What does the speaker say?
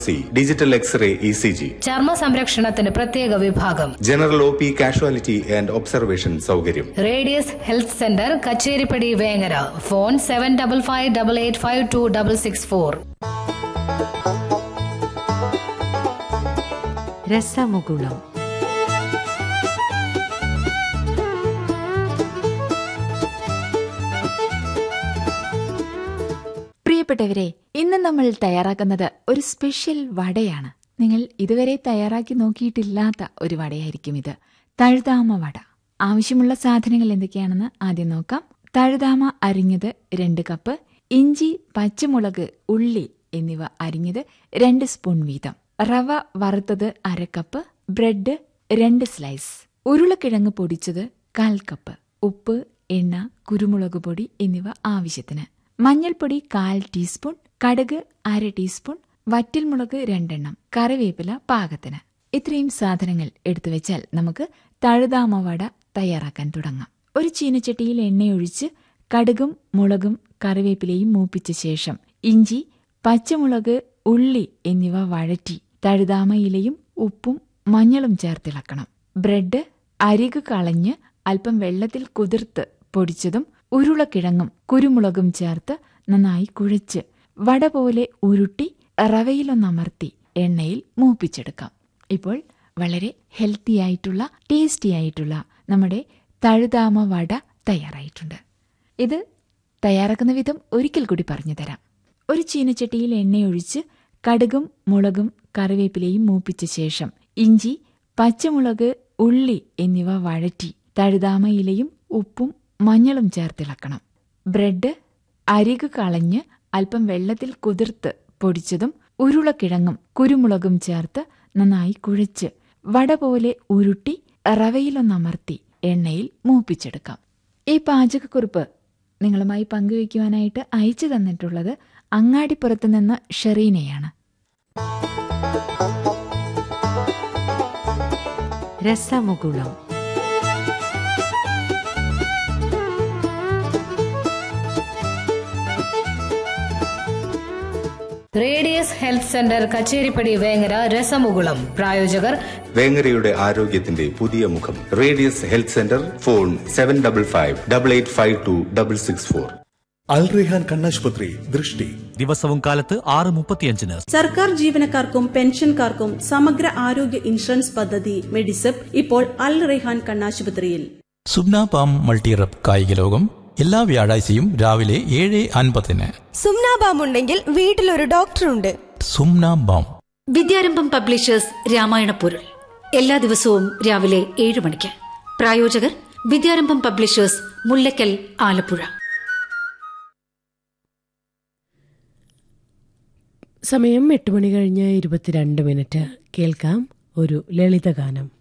Digital x-ray ECG, ചർമ്മ സംരക്ഷണത്തിന് പ്രത്യേക വിഭാഗം, general OP casualty and observation സൗകര്യം. Radius health centre, Kacheripadi, Vengara. Phone 7558526664. രസമുകുളം. പ്രിയപ്പെട്ടവരെ, ഇന്ന് നമ്മൾ തയ്യാറാക്കുന്നത് ഒരു സ്പെഷ്യൽ വടയാണ്. നിങ്ങൾ ഇതുവരെ തയ്യാറാക്കി നോക്കിയിട്ടില്ലാത്ത ഒരു വടയായിരിക്കും ഇത്. തഴുതാമ വട. ആവശ്യമുള്ള സാധനങ്ങൾ എന്തൊക്കെയാണെന്ന് ആദ്യം നോക്കാം. തഴുതാമ അരിഞ്ഞത് 2 കപ്പ്, ഇഞ്ചി, പച്ചമുളക്, ഉള്ളി എന്നിവ അരിഞ്ഞത് 2 സ്പൂൺ വീതം, റവ വറുത്തത് 1/2 കപ്പ്, ബ്രെഡ് 2 സ്ലൈസ്, ഉരുളക്കിഴങ്ങ് പൊടിച്ചത് 1/4 കപ്പ്, ഉപ്പ്, എണ്ണ, കുരുമുളക് പൊടി എന്നിവ ആവശ്യത്തിന്, മഞ്ഞൾപ്പൊടി 1/4 ടീസ്പൂൺ, കടുക് 1/2 ടീസ്പൂൺ, വറ്റൽമുളക് 2 എണ്ണം, കറിവേപ്പില പാകത്തിന്. ഇത്രയും സാധനങ്ങൾ എടുത്തുവെച്ചാൽ നമുക്ക് തഴുതാമ വട തയ്യാറാക്കാൻ തുടങ്ങാം. ഒരു ചീനച്ചട്ടിയിൽ എണ്ണയൊഴിച്ച് കടുകും മുളകും കറിവേപ്പിലയും മൂപ്പിച്ച ശേഷം ഇഞ്ചി, പച്ചമുളക്, ഉള്ളി എന്നിവ വഴറ്റി തഴുതാമ ഇലയും ഉപ്പും മഞ്ഞളും ചേർത്തിളക്കണം. ബ്രെഡ് അരികു കളഞ്ഞ് അല്പം വെള്ളത്തിൽ കുതിർത്ത് പൊടിച്ചതും ഉരുളക്കിഴങ്ങും കുരുമുളകും ചേർത്ത് നന്നായി കുഴച്ച് വട പോലെ ഉരുട്ടി റവയിലൊന്നമർത്തി എണ്ണയിൽ മൂപ്പിച്ചെടുക്കാം. ഇപ്പോൾ വളരെ ഹെൽത്തി ആയിട്ടുള്ള, ടേസ്റ്റി ആയിട്ടുള്ള നമ്മുടെ തഴുതാമ വട തയ്യാറായിട്ടുണ്ട്. ഇത് തയ്യാറാക്കുന്ന വിധം ഒരിക്കൽ കൂടി പറഞ്ഞു തരാം. ഒരു ചീനച്ചട്ടിയിൽ എണ്ണയൊഴിച്ച് കടുകും മുളകും കറിവേപ്പിലയും മൂപ്പിച്ച ശേഷം ഇഞ്ചി, പച്ചമുളക്, ഉള്ളി എന്നിവ വഴറ്റി തഴുതാമ ഇലയും ഉപ്പും മഞ്ഞളും ചേർത്തിളക്കണം. ബ്രെഡ് അരികു കളഞ്ഞ് അല്പം വെള്ളത്തിൽ കുതിർത്ത് പൊടിച്ചതും ഉരുളക്കിഴങ്ങും കുരുമുളകും ചേർത്ത് നന്നായി കുഴച്ച് വട പോലെ ഉരുട്ടി റവയിലൊന്നമർത്തി എണ്ണയിൽ മൂപ്പിച്ചെടുക്കാം. ഈ പാചകക്കുറിപ്പ് നിങ്ങളുമായി പങ്കുവയ്ക്കുവാനായിട്ട് അയച്ചു തന്നിട്ടുള്ളത് അങ്ങാടിപ്പുറത്ത് നിന്ന് ഷെറീനയാണ്. രസമുകുളം. Radius health centre, Kacheripadi, Vengara. രസമുകുളം. പ്രായോജകർ വേങ്ങരയുടെ ആരോഗ്യത്തിന്റെ പുതിയ മുഖം. Radius health centre. ഫോൺ 755888526664. അൽ റെഹാൻ കണ്ണാശുപത്രി, ദൃഷ്ടി. ദിവസവും കാലത്ത് 6:35. സർക്കാർ ജീവനക്കാർക്കും പെൻഷൻകാർക്കും സമഗ്ര ആരോഗ്യ ഇൻഷുറൻസ് പദ്ധതി മെഡിസെപ്പ് ഇപ്പോൾ അൽ റെഹാൻ കണ്ണാശുപത്രിയിൽ. സുബ്ന പാം മൾട്ടിറപ്പ് കായിക ലോകം എല്ലാ വ്യാഴാഴ്ചയും രാവിലെ 7:50. സുംന ബാം ഉണ്ടെങ്കിൽ വീട്ടിലൊരു ഡോക്ടറുണ്ട്. സുംന ബാം. വിദ്യാരംഭം പബ്ലിഷേഴ്സ് രാമായണ പൊരുൾ എല്ലാ ദിവസവും രാവിലെ 7 മണിക്ക്. പ്രായോജകർ വിദ്യാരംഭം പബ്ലിഷേഴ്സ്, മുല്ലക്കൽ, ആലപ്പുഴ. സമയം 8 മണി കഴിഞ്ഞ് 22 മിനിറ്റ്. കേൾക്കാം ഒരു ലളിതഗാനം.